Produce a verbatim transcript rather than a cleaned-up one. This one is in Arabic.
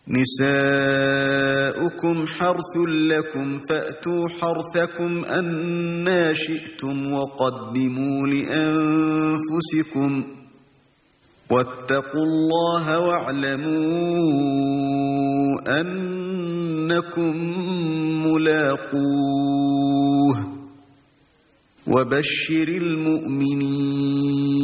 نساؤكم حرث لكم فأتوا حرثكم أنى شئتم وقدموا لأنفسكم واتقوا الله واعلموا أنكم ملاقوه وبشر المؤمنين